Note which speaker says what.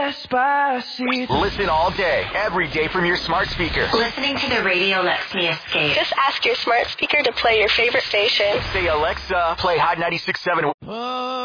Speaker 1: Despacito.
Speaker 2: Listen all day, every day from your smart speaker.
Speaker 3: Listening to the radio lets me escape.
Speaker 4: Just ask your smart speaker to play your favorite station.
Speaker 2: Say, Alexa, play Hot 96.7.